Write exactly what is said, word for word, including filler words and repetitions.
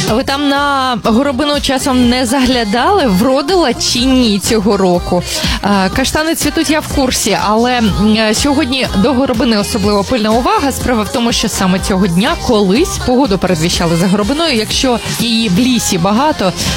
Ви там на горобину часом не заглядали, вродила чи ні цього року? Каштани цвітуть, я в курсі, але сьогодні до горобини особливо пильна увага. Справа в тому, що саме цього дня колись погоду передвіщали за горобиною. Якщо її в лісі багато,